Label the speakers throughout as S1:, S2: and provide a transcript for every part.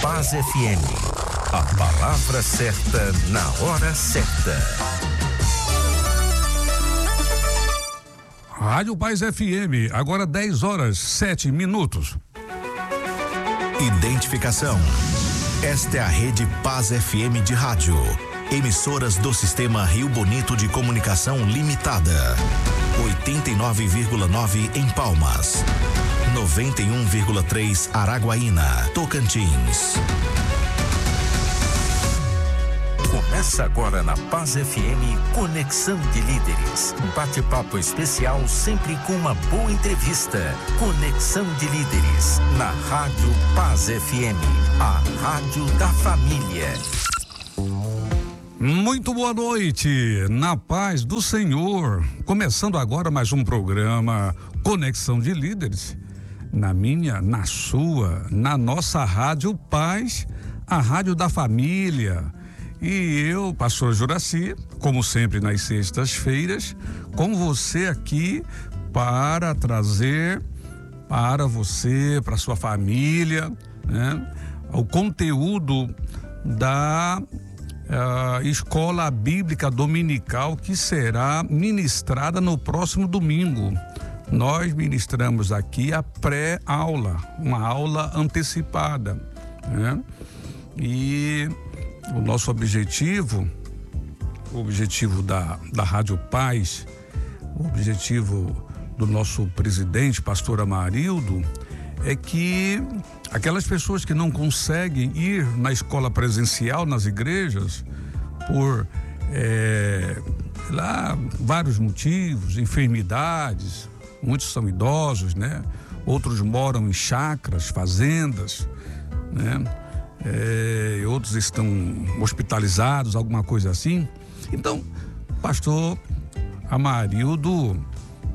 S1: Paz FM. A palavra certa na hora certa.
S2: Rádio Paz FM, agora 10h07.
S1: Identificação. Esta é a Rede Paz FM de rádio. Emissoras do Sistema Rio Bonito de Comunicação Limitada. 89,9 em Palmas. 91,3 Araguaína, Tocantins. Começa agora na Paz FM Conexão de Líderes. Um bate-papo especial sempre com uma boa entrevista. Conexão de Líderes na Rádio Paz FM, a rádio da família.
S2: Muito boa noite, na paz do Senhor. Começando agora mais um programa Conexão de Líderes. Na minha, na sua, na nossa Rádio Paz, a rádio da família. E eu, pastor Juraci, como sempre nas sextas-feiras, com você aqui para trazer para você, para sua família, né, o conteúdo da Escola Bíblica Dominical que será ministrada no próximo domingo. Nós ministramos aqui a pré-aula, uma aula antecipada, né? E o nosso objetivo, o objetivo da Rádio Paz, o objetivo do nosso presidente, pastor Amarildo, é que aquelas pessoas que não conseguem ir na escola presencial, nas igrejas, por vários motivos, enfermidades, muitos são idosos, né? Outros moram em chácaras, fazendas, né? Outros estão hospitalizados, alguma coisa assim. Então, pastor Amarildo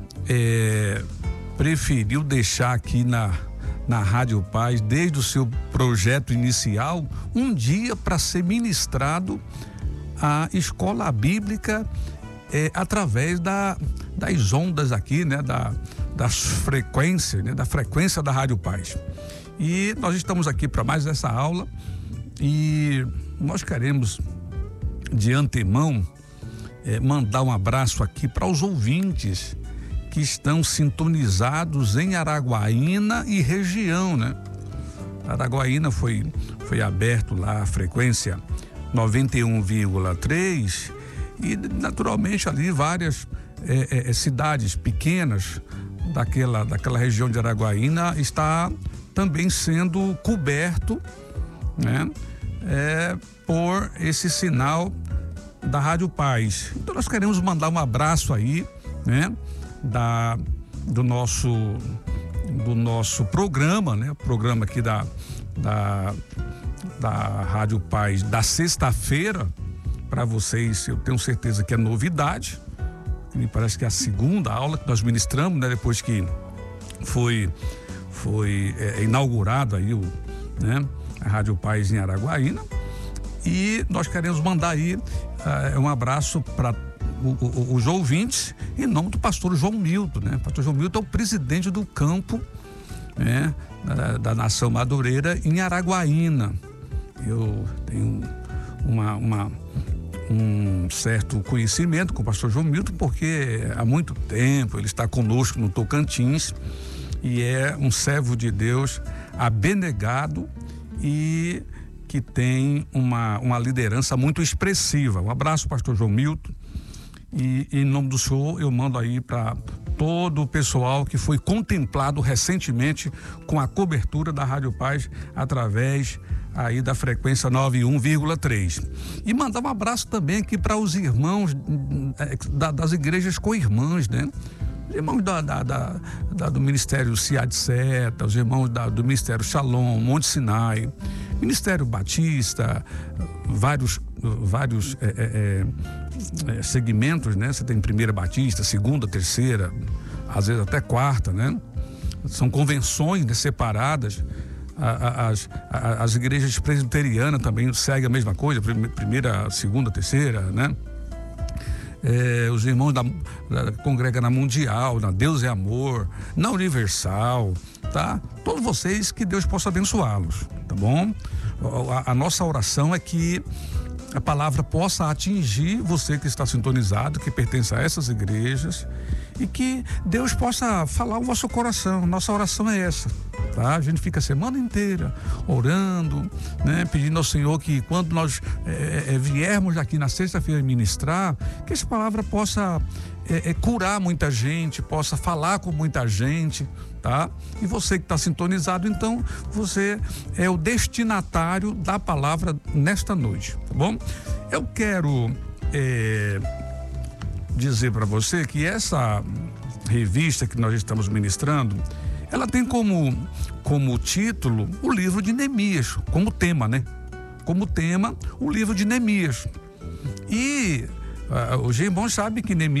S2: preferiu deixar aqui na Rádio Paz, desde o seu projeto inicial, um dia para ser ministrado a escola bíblica através das ondas aqui, né? Das frequências, né? Da frequência da Rádio Paz. E nós estamos aqui para mais essa aula e nós queremos, de antemão, mandar um abraço aqui para os ouvintes que estão sintonizados em Araguaína e região, né? Araguaína foi aberto lá a frequência 91,3 e naturalmente ali várias cidades pequenas daquela região de Araguaína está também sendo coberto, né? Por esse sinal da Rádio Paz. Então nós queremos mandar um abraço aí, né? Do nosso programa, né? Programa aqui da Rádio Paz da sexta-feira, para vocês, eu tenho certeza que é novidade. Me parece que é a segunda aula que nós ministramos, né? Depois que foi inaugurado aí a Rádio Paz em Araguaína. E nós queremos mandar aí um abraço para os ouvintes em nome do pastor João Milton, né? O pastor João Milton é o presidente do campo, né? Da Nação Madureira em Araguaína. Eu tenho um certo conhecimento com o pastor João Milton, porque há muito tempo ele está conosco no Tocantins e é um servo de Deus abnegado e que tem uma liderança muito expressiva. Um abraço, pastor João Milton, e em nome do senhor eu mando aí para todo o pessoal que foi contemplado recentemente com a cobertura da Rádio Paz através aí da frequência 91,3. E mandar um abraço também aqui para os irmãos das igrejas co-irmãs, né? Os irmãos do Ministério Ciad Seta, os irmãos do Ministério Shalom, Monte Sinai, Ministério Batista, vários segmentos, né? Você tem Primeira Batista, Segunda, Terceira, às vezes até Quarta, né? São convenções, né, separadas. As igrejas presbiterianas também seguem a mesma coisa, Primeira, Segunda, Terceira, né? Os irmãos da congrega na Mundial, na Deus é Amor, na Universal, tá? Todos vocês, que Deus possa abençoá-los, tá bom? a nossa oração é que a palavra possa atingir você que está sintonizado, que pertence a essas igrejas, e que Deus possa falar o vosso coração. Nossa oração é essa, tá? A gente fica a semana inteira orando, né? Pedindo ao Senhor que quando nós viermos aqui na sexta-feira ministrar, que essa palavra possa curar muita gente, possa falar com muita gente, tá? E você que está sintonizado, então, você é o destinatário da palavra nesta noite, tá bom? Eu quero dizer para você que essa revista que nós estamos ministrando, ela tem como título o livro de Neemias, como tema, né? Como tema, o livro de Neemias. E o Jean Bon sabe que Neemias